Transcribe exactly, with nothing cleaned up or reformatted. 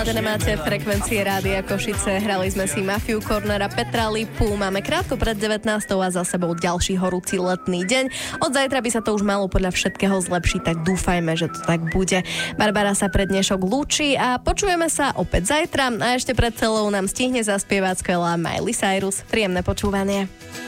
naladené máte frekvencie Rádia Košice. Hrali sme si Mafiu Cornera, Petra Lipu. Máme krátko pred devätnástou a za sebou ďalší horúci letný deň. Od zajtra by sa to už malo podľa všetkého zlepšiť, tak dúfajme, že to tak bude. Barbara sa pred dnešok lúči a počujeme sa opäť zajtra. A ešte pred celou nám stihne zaspievať skvelá Miley Cyrus. Príjemné počúvanie.